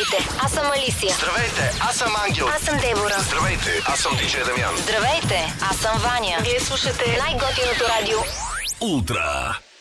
Здравейте, аз съм Алисия. Здравейте, аз съм Ангел. Аз съм Дебора. Здравейте, аз съм диджей Дамян. Здравейте, аз съм Ваня. Вие слушате най-готиното радио Ултра.